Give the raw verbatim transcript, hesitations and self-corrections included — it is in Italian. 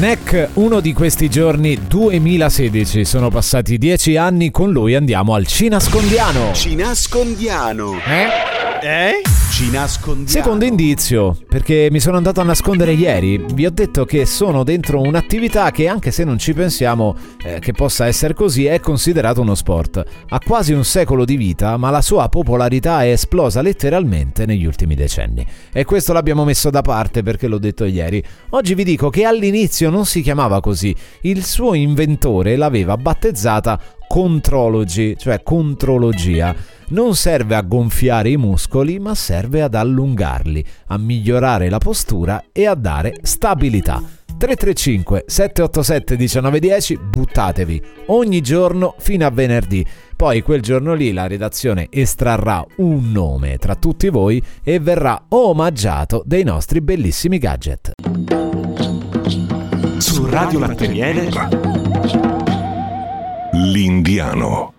Neck, uno di questi giorni duemilasedici, sono passati dieci anni, con lui andiamo al Cinascondiano. Cinascondiano. Eh? Eh? Cinascondiano. Secondo indizio, perché mi sono andato a nascondere ieri, vi ho detto che sono dentro un'attività che, anche se non ci pensiamo eh, che possa essere così, è considerato uno sport. Ha quasi un secolo di vita, ma la sua popolarità è esplosa letteralmente negli ultimi decenni. E questo l'abbiamo messo da parte perché l'ho detto ieri. Oggi vi dico che all'inizio non si chiamava così. Il suo inventore l'aveva battezzata Contrology, cioè contrologia. Non serve a gonfiare i muscoli, ma serve ad allungarli, a migliorare la postura e a dare stabilità. tre tre cinque sette otto sette uno nove uno zero, buttatevi ogni giorno fino a venerdì. Poi quel giorno lì la redazione estrarrà un nome tra tutti voi e verrà omaggiato dei nostri bellissimi gadget. Su Radio Latte Miele, L'Indiano.